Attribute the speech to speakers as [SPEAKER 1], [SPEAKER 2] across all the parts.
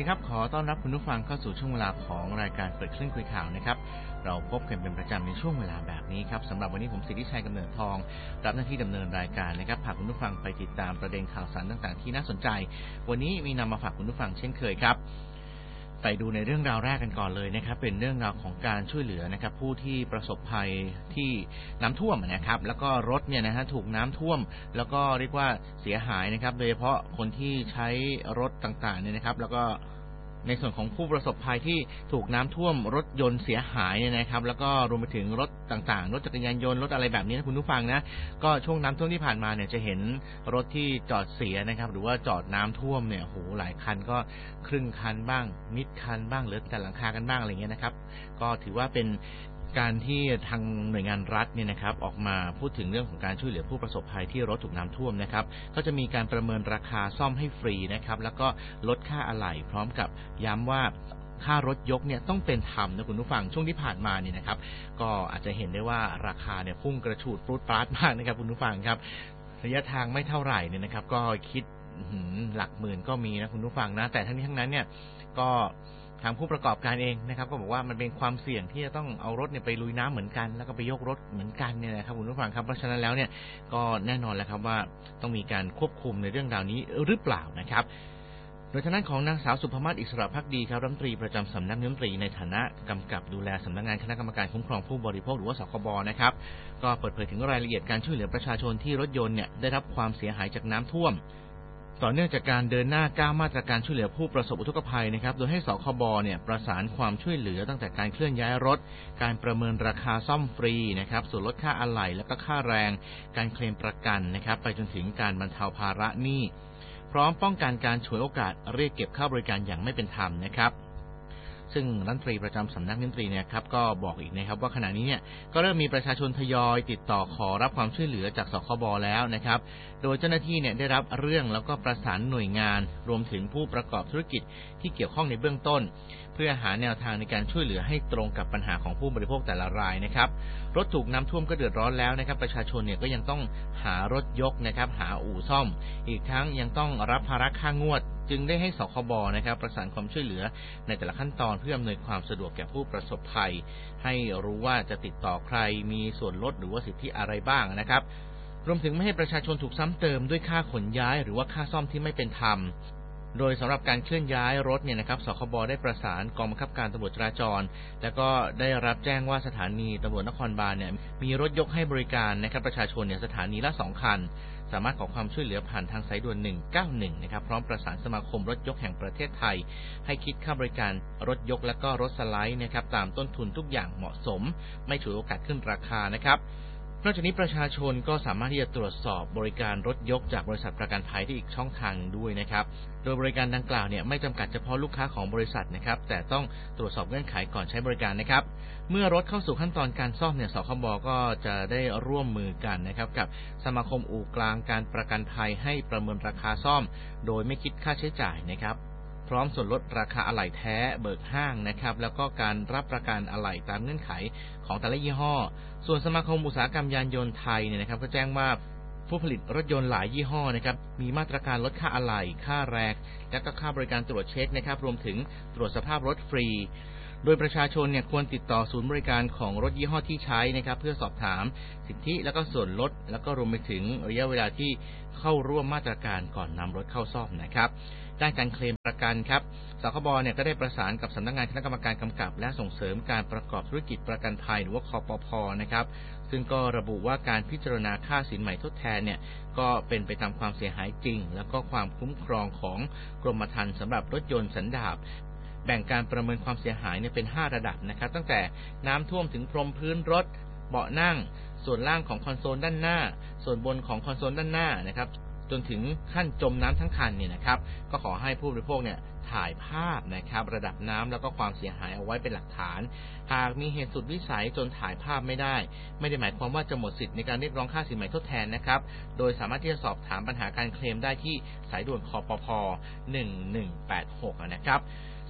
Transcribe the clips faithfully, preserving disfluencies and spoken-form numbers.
[SPEAKER 1] ดีครับขอต้อนรับคุณผู้ฟังเข้าสู่ช่วงเวลาของรายการเปิดคลื่นคุยข่าวนะครับเราพบกันเป็นประจำในช่วงเวลาแบบนี้ครับสำหรับวันนี้ผมสิทธิชัยกำเนิดทองรับหน้าที่ดำเนินรายการนะครับพาคุณผู้ฟังไปติดตามประเด็นข่าวสารต่างๆที่น่าสนใจวันนี้มีนำมาฝากคุณผู้ฟังเช่นเคยครับไปดูในเรื่องราวแรกกันก่อนเลยนะครับเป็นเรื่องราวของการช่วยเหลือนะครับผู้ที่ประสบภัยที่น้ำท่วมนะครับแล้วก็รถเนี่ยนะฮะถูกน้ำท่วมแล้วก็เรียกว่าเสียหายนะครับโดยเฉพาะคนที่ใช้รถต่างๆเนี่ยนะครับแล้วก็ในส่วนของผู้ประสบภัยที่ถูกน้ำท่วมรถยนต์เสียหายเนี่ยนะครับแล้วก็รวมไปถึงรถต่างๆรถจักรยานยนต์รถอะไรแบบนี้นะคุณผู้ฟังนะก็ช่วงน้ำท่วมที่ผ่านมาเนี่ยจะเห็นรถที่จอดเสียนะครับหรือว่าจอดน้ำท่วมเนี่ยโหหลายคันก็ครึ่งคันบ้างมิดคันบ้างหรือแต่หลังคากันบ้างอะไรเงี้ยนะครับก็ถือว่าเป็นการที่ทางหน่วยงานรัฐเนี่ยนะครับออกมาพูดถึงเรื่องของการช่วยเหลือผู้ประสบภัยที่รถถูกน้ำท่วมนะครับก็จะมีการประเมินราคาซ่อมให้ฟรีนะครับแล้วก็ลดค่าอะไหล่พร้อมกับย้ำว่าค่ารถยกเนี่ยต้องเป็นธรรมนะคุณผู้ฟังช่วงที่ผ่านมาเนี่ยนะครับก็อาจจะเห็นได้ว่าราคาเนี่ยพุ่งกระฉูดปรูดปราดมากนะครับคุณผู้ฟังครับระยะทางไม่เท่าไหร่เนี่ยนะครับก็คิดหลักหมื่นก็มีนะคุณผู้ฟังนะแต่ทั้งนี้ทั้งนั้นเนี่ยก็ทางผู้ประกอบการเองนะครับก็บอกว่ามันเป็นความเสี่ยงที่จะต้องเอารถเนี่ยไปลุยน้ำเหมือนกันแล้วก็ไปยกรถเหมือนกันเนี่ยนะครับคุณผู้ฟังครับเพราะฉะนั้นแล้วเนี่ยก็แน่นอนแล้วครับว่าต้องมีการควบคุมในเรื่องราวนี้หรือเปล่านะครับโดยทางด้านของนางสาวสุภมาศอิสระภักดีครับรัฐมนตรีประจำสำนักนายกรัฐมนตรีในฐานะกำกับดูแลสำนักงานคณะกรรมการคุ้มครองผู้บริโภคหรือว่าสคบนะครับก็เปิดเผยถึงรายละเอียดการช่วยเหลือประชาชนที่รถยนต์เนี่ยได้รับความเสียหายจากน้ำท่วมต่อเนื่องจากการเดินหน้าก้าวมาตรการช่วยเหลือผู้ประสบอุทกภัยนะครับโดยให้สคบเนี่ยประสานความช่วยเหลือตั้งแต่การเคลื่อนย้ายรถการประเมินราคาซ่อมฟรีนะครับส่วนลดค่าอะไหล่และก็ค่าแรงการเคลมประกันนะครับไปจนถึงการบรรเทาภาระหนี้พร้อมป้องกันการฉวยโอกาสเรียกเก็บค่าบริการอย่างไม่เป็นธรรมนะครับซึ่งรัฐมนตรีประจำสำนักนายกรัฐมนตรีเนี่ยครับก็บอกอีกนะครับว่าขณะนี้เนี่ยก็เริ่มมีประชาชนทยอยติดต่อขอรับความช่วยเหลือจากสคบแล้วนะครับโดยเจ้าหน้าที่เนี่ยได้รับเรื่องแล้วก็ประสานหน่วยงานรวมถึงผู้ประกอบธุรกิจที่เกี่ยวข้องในเบื้องต้นเพื่อหาแนวทางในการช่วยเหลือให้ตรงกับปัญหาของผู้บริโภคแต่ละรายนะครับรถถูกน้ำท่วมก็เดือดร้อนแล้วนะครับประชาชนเนี่ยก็ยังต้องหารถยกนะครับหาอู่ซ่อมอีกทั้งยังต้องรับภาระค่างวดจึงได้ให้สคบนะครับประสานความช่วยเหลือในแต่ละขั้นตอนเพื่ออำนวยความสะดวกแก่ผู้ประสบภัยให้รู้ว่าจะติดต่อใครมีส่วนลดหรือว่าสิทธิอะไรบ้างนะครับรวมถึงไม่ให้ประชาชนถูกซ้ำเติมด้วยค่าขนย้ายหรือว่าค่าซ่อมที่ไม่เป็นธรรมโดยสำหรับการเคลื่อนย้ายรถเนี่ยนะครับสคบได้ประสานกองบังคับการตำรวจจราจรแล้วก็ได้รับแจ้งว่าสถานีตำรวจนครบาลเนี่ยมีรถยกให้บริการนะครับประชาชนเนี่ยสถานีละสองคันสามารถขอความช่วยเหลือผ่านทางสายด่วนหนึ่งเก้าหนึ่งนะครับพร้อมประสานสมาคมรถยกแห่งประเทศไทยให้คิดค่าบริการรถยกและก็รถสไลด์นะครับตามต้นทุนทุกอย่างเหมาะสมไม่ฉวยโอกาสขึ้นราคานะครับนอกจากนี้ประชาชนก็สามารถที่จะตรวจสอบบริการรถยกจากบริษัทประกันภัยได้อีกช่องทางด้วยนะครับโดยบริการดังกล่าวเนี่ยไม่จำกัดเฉพาะลูกค้าของบริษัทนะครับแต่ต้องตรวจสอบเงื่อนไขก่อนใช้บริการนะครับเมื่อรถเข้าสู่ขั้นตอนการซ่อมเนี่ยสคบก็จะได้ร่วมมือกันนะครับกับสมาคมอู่กลางการประกันภัยให้ประเมินราคาซ่อมโดยไม่คิดค่าใช้จ่ายนะครับพร้อมส่วนลดราคาอะไหล่แท้เบิกห้างนะครับแล้วก็การรับประกันอะไหล่ตามเงื่อนไขของแต่ละยี่ห้อส่วนสมาคมอุตสาหกรรมยานยนต์ไทยเนี่ยนะครับก็แจ้งว่าผู้ผลิตรถยนต์หลายยี่ห้อนะครับมีมาตรการลดค่าอะไหล่ค่าแรงและก็ค่าบริการตรวจเช็คนะครับรวมถึงตรวจสภาพรถฟรีโดยประชาชนเนี่ยควรติดต่อศูนย์บริการของรถยี่ห้อที่ใช้นะครับเพื่อสอบถามสิทธิและก็ส่วนลดแล้วก็รวมไปถึงระยะเวลาที่เข้าร่วมมาตรการก่อนนำรถเข้าซ่อมนะครับด้านการเคลมประกันครับสคบเนี่ยก็ได้ประสานกับสำนักงานคณะกรรมการกำกับและส่งเสริมการประกอบธุรกิจประกันภัยหรือว่าคปภ.นะครับซึ่งก็ระบุว่าการพิจารณาค่าสินใหม่ทดแทนเนี่ยก็เป็นไปตามความเสียหายจริงแล้วก็ความคุ้มครองของกรมธรรม์สำหรับรถยนต์สันดาปแบ่งการประเมินความเสียหายเนี่ยเป็นห้าระดับนะครับตั้งแต่น้ำท่วมถึงพรมพื้นรถเบาะนั่งส่วนล่างของคอนโซลด้านหน้าส่วนบนของคอนโซลด้านหน้านะครับจนถึงขั้นจมน้ำทั้งคันเนี่ยนะครับก็ขอให้ผู้บริโภคเนี่ยถ่ายภาพนะครับระดับน้ำแล้วก็ความเสียหายเอาไว้เป็นหลักฐานหากมีเหตุสุดวิสัยจนถ่ายภาพไม่ได้ไม่ได้หมายความว่าจะหมดสิทธิ์ในการเรียกร้องค่าสินใหม่ทดแทนนะครับโดยสามารถที่จะสอบถามปัญหาการเคลมได้ที่สายด่วนคปภหนึ่งหนึ่งแปดหกนะครับส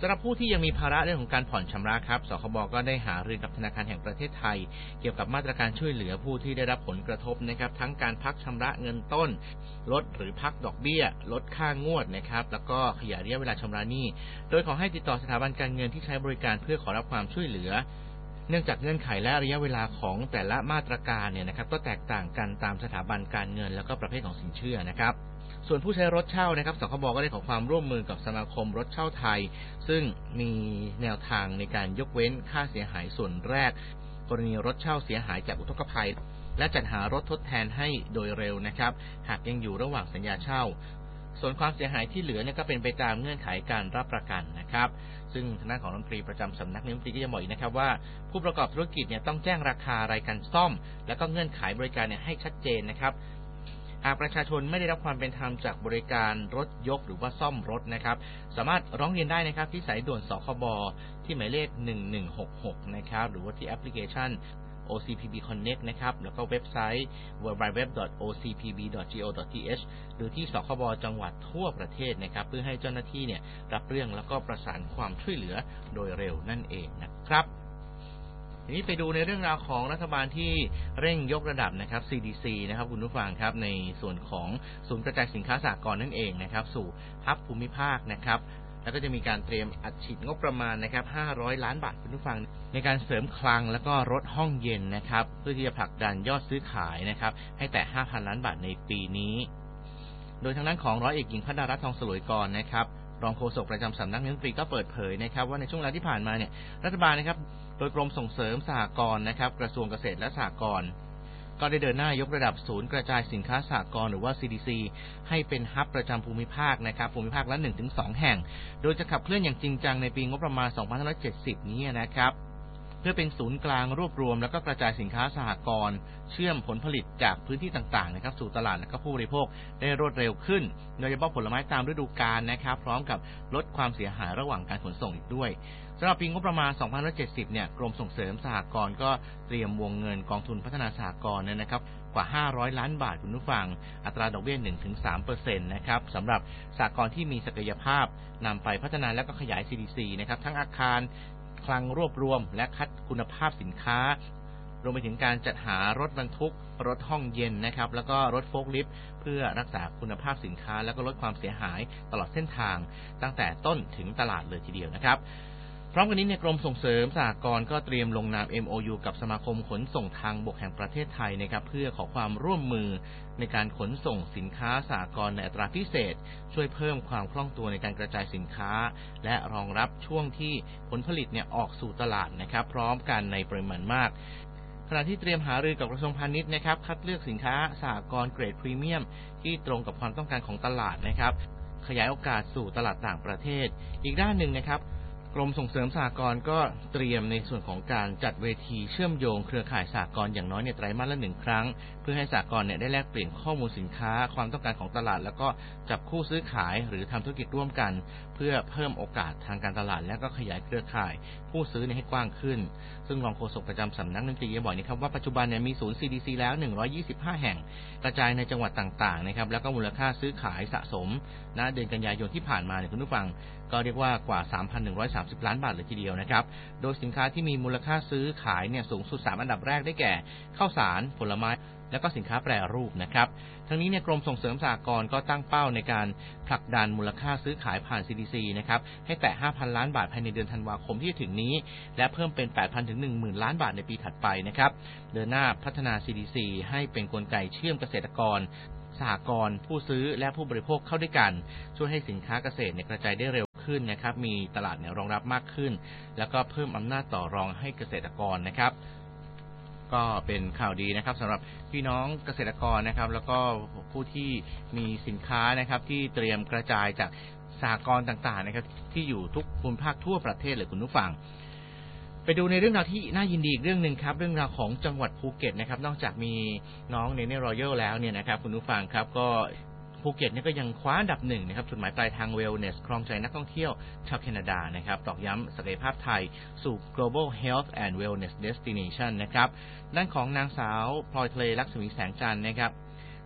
[SPEAKER 1] สำหรับผู้ที่ยังมีภาระเรื่องของการผ่อนชำระครับสคบก็ได้หารือกับธนาคารแห่งประเทศไทยเกี่ยวกับมาตรการช่วยเหลือผู้ที่ได้รับผลกระทบนะครับทั้งการพักชำระเงินต้นลดหรือพักดอกเบี้ยลดค่างวดนะครับแล้วก็ขยายระยะเวลาชำระหนี้โดยขอให้ติดต่อสถาบันการเงินที่ใช้บริการเพื่อขอรับความช่วยเหลือเนื่องจากเงื่อนไขและระยะเวลาของแต่ละมาตรการเนี่ยนะครับก็แตกต่างกันตามสถาบันการเงินแล้วก็ประเภทของสินเชื่อนะครับส่วนผู้ใช้รถเช่านะครับสคบก็ได้ขอความร่วมมือกับสมาคมรถเช่าไทยซึ่งมีแนวทางในการยกเว้นค่าเสียหายส่วนแรกกรณีรถเช่าเสียหายจากอุทกภัยและจัดหารถทดแทนให้โดยเร็วนะครับหากยังอยู่ระหว่างสัญญาเช่าส่วนความเสียหายที่เหลือเนี่ยก็เป็นไปตามเงื่อนไขการรับประกันนะครับซึ่งทางด้านของรัฐมนตรีประจำสำนักนายกรัฐมนตรีก็ยังบอกอีกนะครับว่าผู้ประกอบธุรกิจเนี่ยต้องแจ้งราคารายการซ่อมและก็เงื่อนไขบริการเนี่ยให้ชัดเจนนะครับหากประชาชนไม่ได้รับความเป็นธรรมจากบริการรถยกหรือว่าซ่อมรถนะครับสามารถร้องเรียนได้นะครับที่สายด่วนสคบที่หมายเลขหนึ่งหนึ่งหกหกนะครับหรือว่าที่แอปพลิเคชัน โอ ซี พี บี Connect นะครับแล้วก็เว็บไซต์ ดับเบิลยู ดับเบิลยู ดับเบิลยู ดอท โอ ซี พี บี ดอท จี โอ ดอท ที เอช หรือที่สคบจังหวัดทั่วประเทศนะครับเพื่อให้เจ้าหน้าที่เนี่ยรับเรื่องแล้วก็ประสานความช่วยเหลือโดยเร็วนั่นเองนะครับทีนี้ไปดูในเรื่องราวของรัฐบาลที่เร่งยกระดับนะครับ ซี ดี ซี นะครับคุณผู้ฟังครับในส่วนของศูนย์กระจายสินค้าสหกรณ์นั่นเองนะครับสู่ฮับภูมิภาคนะครับแล้วก็จะมีการเตรียมอัดฉีดงบประมาณนะครับห้าร้อยล้านบาทคุณผู้ฟังในการเสริมคลังแล้วก็ลดห้องเย็นนะครับเพื่อที่จะผลักดันยอดซื้อขายนะครับให้แตะ ห้าพัน ล้านบาทในปีนี้โดยทางด้านของร้อยเอกหญิงภัดารัตน์ทองสลวยกรนะครับรองโฆษกประจำสำนักนายกรัฐมนตรีก็เปิดเผยนะครับว่าในช่วงเวลาที่ผ่านมาเนี่ยรัฐบาลนะครับโดยกรมส่งเสริมสหกรณ์นะครับกระทรวงเกษตรและสหกรณ์ก็ได้เดินหน้ายกระดับศูนย์กระจายสินค้าสหกรณ์หรือว่า ซี ดี ซี ให้เป็นฮับประจำภูมิภาคนะครับภูมิภาคละ หนึ่งถึงสอง แห่งโดยจะขับเคลื่อนอย่างจริงจังในปีงบประมาณสองพันห้าร้อยเจ็ดสิบนี้นะครับเพื่อเป็นศูนย์กลางรวบรวมแล้วก็กระจายสินค้าสหกรณ์เชื่อมผลผลิตจากพื้นที่ต่างๆนะครับสู่ตลาดและก็ผู้บริโภคได้รวดเร็วขึ้นโดยเฉพาะผลไม้ตามฤดูกาลนะครับพร้อมกับลดความเสียหายระหว่างการขนส่งอีกด้วยสำหรับปีงบประมาณสองพันห้าร้อยเจ็ดสิบเนี่ยกรมส่งเสริมสหกรณ์ก็เตรียมวงเงินกองทุนพัฒนาสหกรณ์เนี่ยนะครับกว่าห้าร้อยล้านบาทคุณผู้ฟังอัตราดอกเบี้ย หนึ่งถึงสามเปอร์เซ็นต์ นะครับสำหรับสหกรณ์ที่มีศักยภาพนำไปพัฒนาและก็ขยาย ซี ดี ซี นะครับทั้งอาคารคลังรวบรวมและคัดคุณภาพสินค้ารวมไปถึงการจัดหารถบรรทุกรถห้องเย็นนะครับแล้วก็รถโฟล์คลิฟต์เพื่อรักษาคุณภาพสินค้าแล้วก็ลดความเสียหายตลอดเส้นทางตั้งแต่ต้นถึงตลาดเลยทีเดียวนะครับพร้อมกันนี้ในกรมส่งเสริมสหกรณ์ก็เตรียมลงนาม เอ็ม โอ ยู กับสมาคมขนส่งทางบกแห่งประเทศไทยนะครับเพื่อขอความร่วมมือในการขนส่งสินค้าสหกรณ์ในอัตราพิเศษช่วยเพิ่มความคล่องตัวในการกระจายสินค้าและรองรับช่วงที่ผลผลิตเนี่ยออกสู่ตลาดนะครับพร้อมกันในปริมาณมากขณะที่เตรียมหารือกับกระทรวงพาณิชย์นะครับคัดเลือกสินค้าสหกรณ์เกรดพรีเมียมที่ตรงกับความต้องการของตลาดนะครับขยายโอกาสสู่ตลาดต่างประเทศอีกด้านหนึ่งนะครับกรมส่งเสริมสหกรณ์ก็เตรียมในส่วนของการจัดเวทีเชื่อมโยงเครือข่ายสหกรณ์อย่างน้อยเนี่ยไตรมาสละหนึ่งครั้งเพื่อให้สหกรณ์เนี่ยได้แลกเปลี่ยนข้อมูลสินค้าความต้องการของตลาดแล้วก็จับคู่ซื้อขายหรือทำธุรกิจร่วมกันเพื่อเพิ่มโอกาสทางการตลาดและก็ขยายเครือข่ายผู้ซื้อให้กว้างขึ้นซึ่งรองโฆษกประจำสำนักนายกรัฐมนตรีบอกนะครับว่าปัจจุบันเนี่ยมีศูนย์ ซี ดี ซี แล้วหนึ่งร้อยยี่สิบห้าแห่งกระจายในจังหวัดต่างๆนะครับแล้วก็มูลค่าซื้อขายสะสมณเดือนกันยายนที่ผ่านมาเนี่ยคุณผู้ฟังก็เรียกว่ากว่า สามพันหนึ่งร้อยสามสิบ ล้านบาทเลยทีเดียวนะครับโดยสินค้าที่มีมูลค่าซื้อขายเนี่ยสูงสุดสามอันดับแรกได้แก่ข้าวสารผลไม้และก็สินค้าแปรรูปนะครับทั้งนี้เนี่ยกรมส่งเสริมสหกรณ์ก็ตั้งเป้าในการผลักดันมูลค่าซื้อขายผ่าน ซี ดี ซี นะครับให้แตะ ห้าพัน ล้านบาทภายในเดือนธันวาคมที่จะถึงนี้และเพิ่มเป็น แปดพัน ถึง หนึ่งหมื่น ล้านบาทในปีถัดไปนะครับเดินหน้าพัฒนา ซี ดี ซี ให้เป็นกลไกเชื่อมเกษตรกรสหกรณ์ผู้ซื้อและผู้บริโภคเข้าด้วยกันช่วยให้สินค้าเกษตรเนี่ยกระจายได้เร็วขึ้นนะครับมีตลาดเนี่ยรองรับมากขึ้นแล้วก็เพิ่มอำนาจต่อรองให้เกษตรกรนะครับก็เป็นข่าวดีนะครับสำหรับพี่น้องเกษตรกรนะครับแล้วก็ผู้ที่มีสินค้านะครับที่เตรียมกระจายจากสหกรณ์ต่างๆนะครับที่อยู่ทุกภูมิภาคทั่วประเทศเลยคุณผู้ฟังไปดูในเรื่องราวที่น่ายินดีอีกเรื่องนึงครับเรื่องราวของจังหวัดภูเก็ตนะครับนอกจากมีน้องเนเน่รอยัลแล้วเนี่ยนะครับคุณผู้ฟังครับก็ภูเก็ตเนี่ยก็ยังคว้าอันดับหนึ่งนะครับจุดหมายปลายทาง Wellness ครองใจนักท่องเที่ยวชาวแคนาดานะครับตอกย้ำศักยภาพไทยสู่ Global Health and Wellness Destination นะครับด้านของนางสาวพลอยทะเลลักษมีแสงจันทร์นะครับท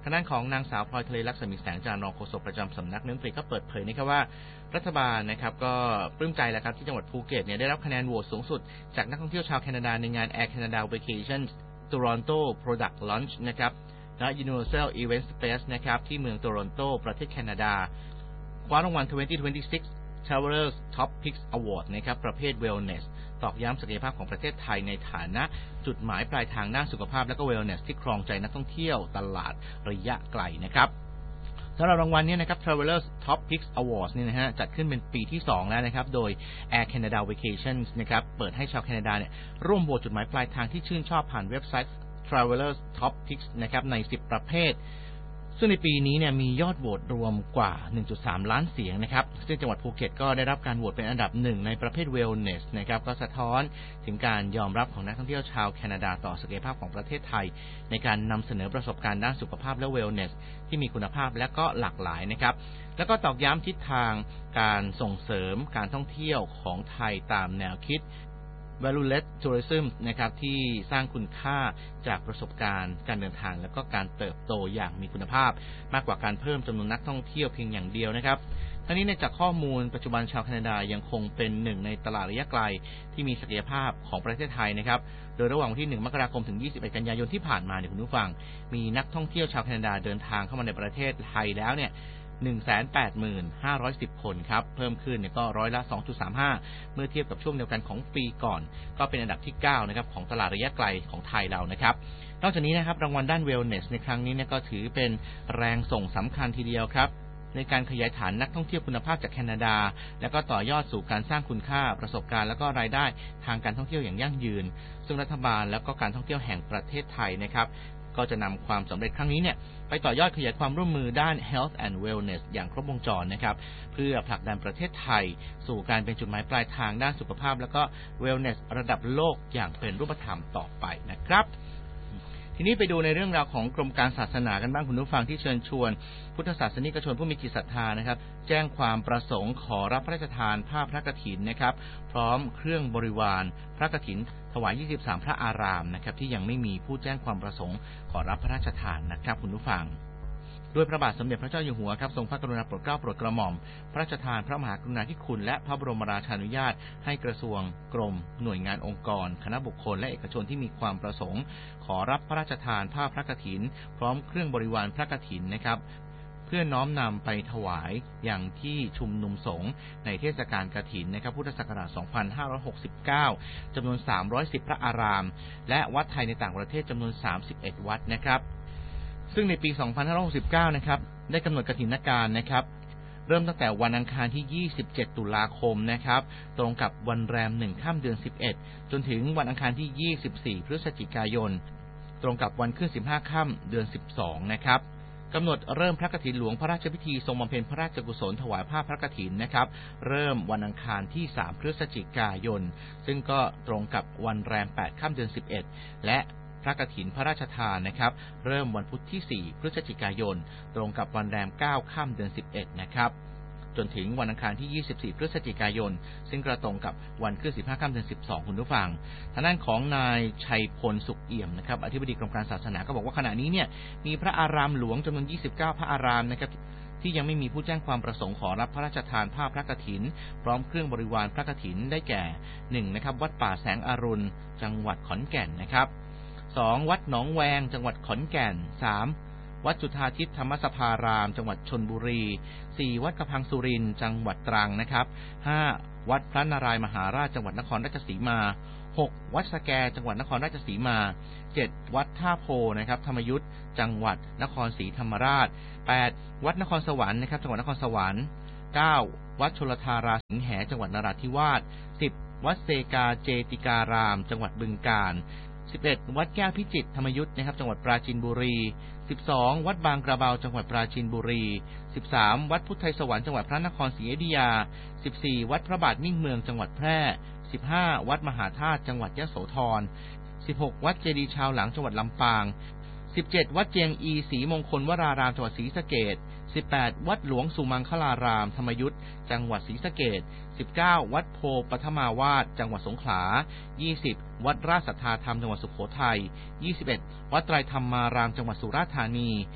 [SPEAKER 1] ทางด้านของนางสาวพลอยทะเลลักษณ์สมิแสงจารย์รองโฆษกประจำสำนักนายกรัฐมนตรีก็เปิดเผยนะครับว่ารัฐบาลนะครับก็ปลื้มใจแล้วครับที่จังหวัดภูเก็ตเนี่ยได้รับคะแนนโหวตสูงสุดจากนักท่องเที่ยวชาวแคนาดาในงาน Air Canada Vacations Toronto Product Launch นะครับและ Universal Event Space นะครับที่เมืองโตรอนโตประเทศแคนาดาคว้ารางวัล twenty twenty-six Travelers Top Picks Award นะครับประเภท Wellness ตอกย้ำศักยภาพของประเทศไทยในฐานะจุดหมายปลายทางด้านสุขภาพและก็ Wellness ที่ครองใจนักท่องเที่ยวตลาดระยะไกลนะครับสำหรับรางวัลนี้นะครับ Travelers Top Picks Awards นี่นะฮะจัดขึ้นเป็นปีที่สองแล้วนะครับโดย Air Canada Vacations นะครับเปิดให้ชาวแคนาดาเนี่ยร่วมโหวตจุดหมายปลายทางที่ชื่นชอบผ่านเว็บไซต์ Travelers Top Picks นะครับในสิบประเภทซึ่งในปีนี้เนี่ยมียอดโหวตรวมกว่า หนึ่งจุดสาม ล้านเสียงนะครับซึ่งจังหวัดภูเก็ตก็ได้รับการโหวตเป็นอันดับหนึ่งในประเภท Wellness นะครับก็สะท้อนถึงการยอมรับของนักท่องเที่ยวชาวแคนาดาต่อศักยภาพของประเทศไทยในการนำเสนอประสบการณ์ด้านสุขภาพและ Wellness ที่มีคุณภาพและก็หลากหลายนะครับแล้วก็ตอกย้ำทิศทางการส่งเสริมการท่องเที่ยวของไทยตามแนวคิดValue-led tourism นะครับที่สร้างคุณค่าจากประสบการณ์การเดินทางและก็การเติบโตอย่างมีคุณภาพมากกว่าการเพิ่มจำนวนนักท่องเที่ยวเพียงอย่างเดียวนะครับทั้งนี้ในจากข้อมูลปัจจุบันชาวแคนาดายังคงเป็นหนึ่งในตลาดระยะไกลที่มีศักยภาพของประเทศไทยนะครับโดยระหว่างวันที่หนึ่งมกราคมถึงยี่สิบเอ็ดกันยายนที่ผ่านมาเนี่ยคุณผู้ฟังมีนักท่องเที่ยวชาวแคนาดาเดินทางเข้ามาในประเทศไทยแล้วเนี่ยหนึ่งแสนแปดหมื่นห้าร้อยสิบ คนครับเพิ่มขึ้นเนี่ยก็ร้อยละ สองจุดสามห้า เมื่อเทียบกับช่วงเดียวกันของปีก่อนก็เป็นอันดับที่เก้านะครับของตลาดระยะไกลของไทยเรานะครับนอกจากนี้นะครับรางวัลด้าน Wellness ในครั้งนี้เนี่ยก็ถือเป็นแรงส่งสำคัญทีเดียวครับในการขยายฐานนักท่องเที่ยวคุณภาพจากแคนาดาและก็ต่อยอดสู่การสร้างคุณค่าประสบการณ์และก็รายได้ทางการท่องเที่ยวอย่างยั่งยืนซึ่งรัฐบาลและก็การท่องเที่ยวแห่งประเทศไทยนะครับก็จะนำความสำเร็จครั้งนี้เนี่ยไปต่อยอดขยายความร่วมมือด้าน Health and Wellness อย่างครบวงจรนะครับเพื่อผลักดันประเทศไทยสู่การเป็นจุดหมายปลายทางด้านสุขภาพและก็ Wellness ระดับโลกอย่างเป็นรูปธรรมต่อไปนะครับทีนี้ไปดูในเรื่องราวของกรมการศาสนากันบ้างคุณผู้ฟังที่เชิญชวนพุทธศาสนิกชนผู้มีจิตศรัทธานะครับแจ้งความประสงค์ขอรับพระราชทานผ้าพระกฐินนะครับพร้อมเครื่องบริวารพระกฐินถวายยี่สิบสามพระอารามนะครับที่ยังไม่มีผู้แจ้งความประสงค์ขอรับพระราชทานนะครับคุณผู้ฟังด้วยพระบาทสมเด็จพระเจ้าอยู่หัวครับทรงพระกรุณาโปรดเกล้าโปรดกระหม่อมพระราชทานพระมหากรุณาธิคุณและพระบรมราชานุญาตให้กระทรวงกรมหน่วยงานองค์กรคณะบุคคลและเอกชนที่มีความประสงค์ขอรับพระราชทานผ้าพระกฐินพร้อมเครื่องบริวารพระกฐินนะครับเพื่อน้อมนำไปถวายอย่างที่ชุมนุมสงฆ์ในเทศกาลกฐินนะครับพุทธศักราชสองพันห้าร้อยหกสิบเก้าจำนวนสามร้อยสิบพระอารามและวัดไทยในต่างประเทศจำนวนสามสิบเอ็ดวัดนะครับซึ่งในปีสองพันห้าร้อยหกสิบเก้านะครับได้กำหนดกฐินการนะครับเริ่มตั้งแต่วันอังคารที่ยี่สิบเจ็ดตุลาคมนะครับตรงกับวันแรมหนึ่งค่ำเดือนสิบเอ็ดจนถึงวันอังคารที่ยี่สิบสี่พฤศจิกายนตรงกับวันขึ้นสิบห้าค่ำเดือนสิบสองนะครับกำหนดเริ่มพระกฐินหลวงพระราชพิธีทรงบำเพ็ญพระราชกุศลถวายผ้าพระกฐินนะครับเริ่มวันอังคารที่สามพฤศจิกายนซึ่งก็ตรงกับวันแรมแปดค่ำเดือนสิบเอ็ดและพระกฐินพระราชทานนะครับเริ่มวันพุธที่สี่พฤศจิกายนตรงกับวันแรมเก้าค่ำเดือนสิบเอ็ดนะครับจนถึงวันอังคารที่ยี่สิบสี่พฤศจิกายนซึ่งกระตรงกับวันขึ้นสิบห้าค่ำเดือนสิบสองคุณผู้ฟังทางด้านของนายชัยพลสุขเอี่ยมนะครับอธิบดีกรมการศาสนาก็บอกว่าขณะนี้เนี่ยมีพระอารามหลวงจำนวนยี่สิบเก้าพระอารามนะครับที่ยังไม่มีผู้แจ้งความประสงค์ขอรับพระราชทานผ้าพระกฐินพร้อมเครื่องบริวารพระกฐินได้แก่หนึ่งนะครับวัดป่าแสงอรุณจังหวัดขอนแก่นนะครับสองวัดหนองแวงจังหวัดขอนแก่นสามวัดจุฑาทิพย์ธรรมสภารามจังหวัดชลบุรีสี่วัดกระพังสุรินทร์จังหวัดตรังนะครับห้าวัดพระนารายณ์มหาราชจังหวัดนครราชสีมาหกวัดสแกจังหวัดนครราชสีมาเจ็ดวัดท่าโพนะครับธรรมยุทธจังหวัดนครศรีธรรมราชแปดวัดนครสวรรค์นะครับจังหวัดนครสวรรค์เก้าวัดชลธาราสิงแหจังหวัดนราธิวาสสิบวัดเซกาเจติการามจังหวัดบึงกาฬสิบเอ็ดวัดแก้วพิจิตรธรรมยุทธนะครับจังหวัดปราจีนบุรีสิบสองวัดบางกระเบาจังหวัดปราจีนบุรีสิบสามวัดพุทธไทยสวรรค์จังหวัดพระนครศรีอยุธยาสิบสี่วัดพระบาทมิ่งเมืองจังหวัดแพร่สิบห้าวัดมหาธาตุจังหวัดยโสธรสิบหกวัดเจดีย์ชาวหลังจังหวัดลำปางสิบเจ็ดวัดเจียงอีศรีมงคลวรารามจังหวัดศรีสะเกษสิบแปดวัดหลวงสุมังคลารามธรรมยุทธจังหวัดศรีสะเกษสิบเก้าวัดโพปฐมาวาสจังหวัดสงขลายี่สิบวัดราชสัทธาธรรมจังหวัดสุโขทัยยี่สิบเอ็ดวัดไตรธรรมารามจังหวัดสุราษฎร์ธานี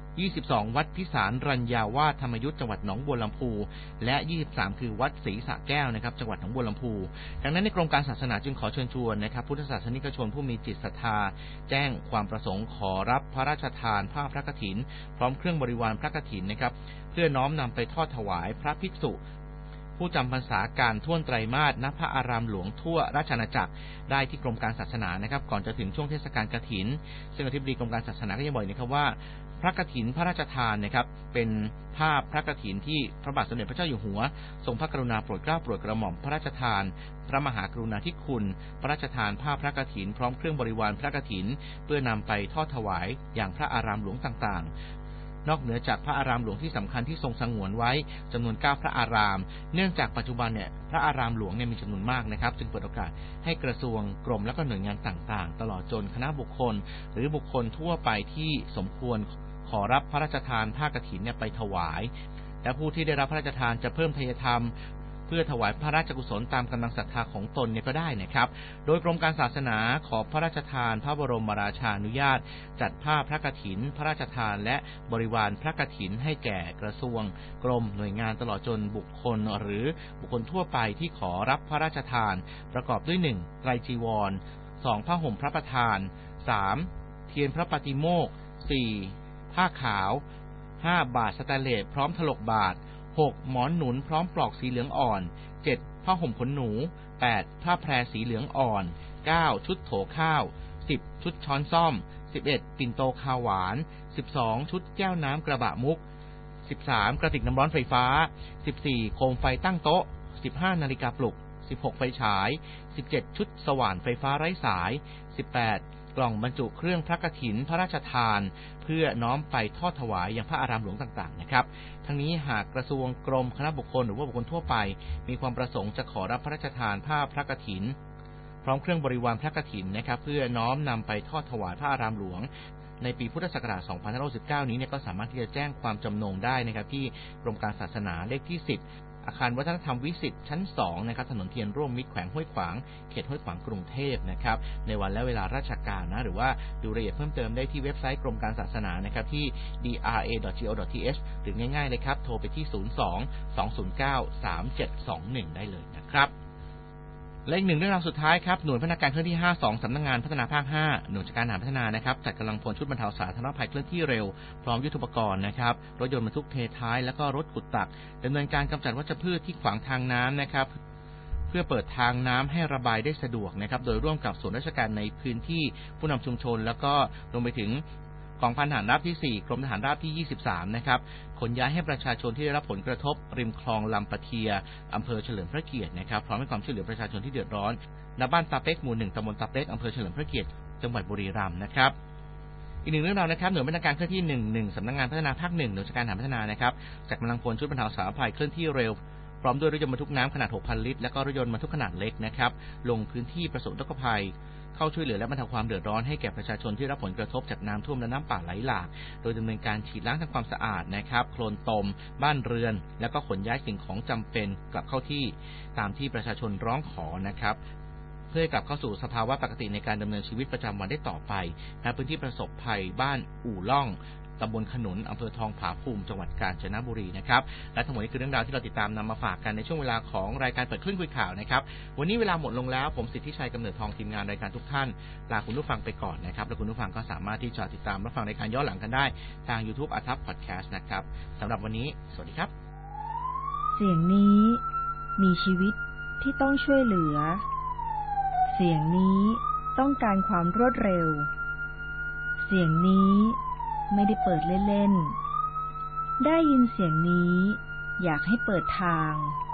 [SPEAKER 1] ยี่สิบสองวัดพิสารรัญญาวาสธรรมยุทธจังหวัดหนองบัวลำพูและยี่สิบสามคือวัดศรีสระแก้วนะครับจังหวัดหนองบัวลำพูดังนั้นในกรมการศาสนาจึงขอเชิญชวนนะครับพุทธศาสนิกชนผู้มีจิตศรัทธาแจ้งความประสงค์ขอรับพระราชทานผ้าพระกฐินพร้อมเครื่องบริวารพระกฐินนะครับเพื่อน้อมนำไปทอดถวายพระภิกษุผู้จำพรรษาการท่วนไตรมาสณพระอารามหลวงทั่วราชอาณาจักรได้ที่กรมการศาสนานะครับก่อนจะถึงช่วงเทศกาลกฐินซึ่งอธิบดีกรมการศาสนาก็ยังบอกนะครับว่าพระกฐินพระราชทานนะครับเป็นภาพพระกฐินที่พระบาทสมเด็จพระเจ้าอยู่หัวทรงพระกรุณาโปรดเกล้าโปรดกระหม่อมพระราชทานพระมหากรุณาธิคุณพระราชทานภาพพระกฐินพร้อมเครื่องบริวารพระกฐินเพื่อนำไปทอดถวายอย่างพระอารามหลวงต่างๆนอกเหนือจากพระอารามหลวงที่สำคัญที่ทรงสงวนไว้จำนวนเก้าพระอารามเนื่องจากปัจจุบันเนี่ยพระอารามหลวงเนี่ยมีจำนวนมากนะครับจึงเปิดโอกาสให้กระทรวงกรมและก็หน่วยงานต่างๆตลอดจนคณะบุคคลหรือบุคคลทั่วไปที่สมควรขอรับพระราชทานผ้ากฐินเนี่ยไปถวายและผู้ที่ได้รับพระราชทานจะเพิ่มทายธรรมเพื่อถวายพระราชกุศลตามกำลังศรัทธาของตนเนี่ยก็ได้นะครับโดยกรมการศาสนาขอพระราชทานพระบรมราชานุญาตจัดผ้าพระกฐินพระราชทานและบริวารพระกฐินให้แก่กระทรวงกรมหน่วยงานตลอดจนบุคคลหรือบุคคลทั่วไปที่ขอรับพระราชทานประกอบด้วยหนึ่งไตรจีวรสองผ้าห่มพระประธานสามเทียนพระปฏิโมกข์สี่ผ้าขาวห้าบาทสแตนเลสพร้อมถลกบาทหกหมอนหนุนพร้อมปลอกสีเหลืองอ่อนเจ็ดผ้าห่มขนหนูแปดผ้าแพรสีเหลืองอ่อนเก้าชุดโถข้าวสิบชุดช้อนส้อมสิบเอ็ดปิ่นโตข้าวหวานสิบสองชุดแก้วน้ำกระบะมุกสิบสามกระติกน้ำร้อนไฟฟ้าสิบสี่โคมไฟตั้งโต๊ะสิบห้านาฬิกาปลุกสิบหกไฟฉายสิบเจ็ดชุดสว่านไฟฟ้าไร้สายสิบแปดกล่องบรรจุเครื่องพระกฐินพระราชทานเพื่อน้อมไปทอดถวายยังพระอารามหลวงต่างๆนะครับทั้งนี้หากกระทรวงกรมคณะบุคคลหรือว่าบุคคลทั่วไปมีความประสงค์จะขอรับพระราชทานผ้าพระกฐินพร้อมเครื่องบริวารพระกฐินนะครับเพื่อน้อมนำไปทอดถวายพระอารามหลวงในปีพุทธศักราชสองพันห้าร้อยสิบเก้านี้เนี่ยก็สามารถที่จะแจ้งความจำนงได้นะครับที่กรมการศาสนาเลขที่สิบอาคารวัฒนธรรมวิสิตชั้นสองนะครับถนนเทียนร่วมมิตรแขวงห้วยขวางเขตห้วยขวางกรุงเทพนะครับในวันและเวลาราชการนะหรือว่าดูรายละเอียดเพิ่มเติมได้ที่เว็บไซต์กรมการศาสนานะครับที่ ดี อาร์ เอ ดอท จี โอ ดอท ที เอช หรือง่ายๆเลยครับโทรไปที่ศูนย์ สอง สอง ศูนย์ เก้า สาม เจ็ด สอง หนึ่งได้เลยนะครับและอีกหนึ่งเรื่องราวสุดท้ายครับหน่วยพัฒนาการเคลื่อนที่ห้าสิบสองสำนักงานพัฒนาภาคห้าหน่วยจัดการทหารพัฒนานะครับจัดกำลังพลชุดบรรเทาสาธารณภัยเคลื่อนที่เร็วพร้อมยุทโธปกรณ์นะครับรถยนต์บรรทุกเทท้ายแล้วก็รถขุดตักดำเนินการกำจัดวัชพืชที่ขวางทางน้ำนะครับเพื่อเปิดทางน้ำให้ระบายได้สะดวกนะครับโดยร่วมกับส่วนราชการในพื้นที่ผู้นำชุมชนแล้วก็รวมไปถึงกองพันทหารราบที่สี่กรมทหารราบที่ยี่สิบสามนะครับขนย้ายให้ประชาชนที่ได้รับผลกระทบริมคลองลำปะเทียอำเภอเฉลิมพระเกียรตินะครับพร้อมให้ความช่วยเหลือประชาชนที่เดือดร้อนณบ้านตาเป็กหมู่หนึ่งตำบลตาเป็กอำเภอเฉลิมพระเกียรติจังหวัดบุรีรัมย์นะครับอีกหนึ่งเรื่องราวนะครับหน่วยพัฒนาการเคลื่อนที่หนึ่ง หนึ่งสำนักงานพัฒนาภาคหนึ่งหน่วยจัดการทหารพัฒนานะครับจัดกำลังพลชุดบรรเทาสาธารณภัยเคลื่อนที่เร็วพร้อมด้วยรถยนต์บรรทุกน้ำขนาด หกพัน ลิตรและก็รถยนต์บรรทุกขนาดเล็กนะครับลงพื้นที่ประสบอุทกภัยเข้าช่วยเหลือและบรรเทาความเดือดร้อนให้แก่ประชาชนที่รับผลกระทบจากน้ำท่วมและน้ำป่าไหลหลากโดยดำเนินการฉีดล้างทำความสะอาดนะครับโคลนตมบ้านเรือนแล้วก็ขนย้ายสิ่งของจำเป็นกลับเข้าที่ตามที่ประชาชนร้องขอนะครับเพื่อให้กลับเข้าสู่สภาวะปกติในการดำเนินชีวิตประจำวันได้ต่อไปณพื้นที่ประสบภัยบ้านอู่ล่องตำบลขนุนอำเภอทองผาภูมิจังหวัดกาญจนบุรีนะครับและทั้งหมดนี้คือเรื่องราวที่เราติดตามนำมาฝากกันในช่วงเวลาของรายการเปิดคลื่นคุยข่าวนะครับวันนี้เวลาหมดลงแล้วผมสิทธิชัยกำเนิดทองทีมงานรายการทุกท่านลาคุณผู้ฟังไปก่อนนะครับและคุณผู้ฟังก็สามารถที่จะติดตามรับฟังรายการย้อนหลังกันได้ทาง YouTube อาทับพอดแคสต์นะครับสำหรับวันนี้สวัสดีครับ
[SPEAKER 2] เสียงนี้มีชีวิตที่ต้องช่วยเหลือเสียงนี้ต้องการความรวดเร็วเสียงนี้ไม่ได้เปิดเล่นๆได้ยินเสียงนี้อยากให้เปิดทาง